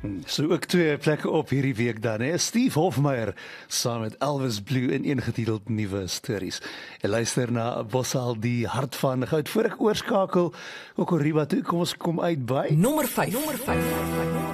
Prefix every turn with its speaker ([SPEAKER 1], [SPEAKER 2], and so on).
[SPEAKER 1] So ook twee plekke op hierdie week dan, hè? Steve Hofmeyer saam met Elvis Blue in een getiteld nuwe stories. En luister na Bossal die hart van goud. Voor ek oorskakel, Okoriba toe, kom ons kom uit by
[SPEAKER 2] Nommer 5.